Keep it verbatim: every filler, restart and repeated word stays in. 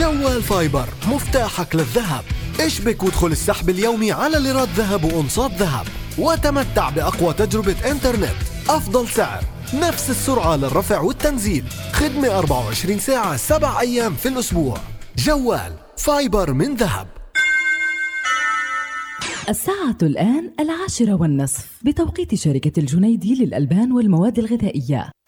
جوال فايبر مفتاحك للذهب. اشبك وادخل السحب اليومي على ليرات ذهب وأنصات ذهب، وتمتع بأقوى تجربة إنترنت، أفضل سعر، نفس السرعة للرفع والتنزيل، خدمة أربعة وعشرين ساعة سبع أيام في الأسبوع. جوال فايبر من ذهب. الساعة الآن العاشرة والنصف بتوقيت شركة الجنيدي للألبان والمواد الغذائية.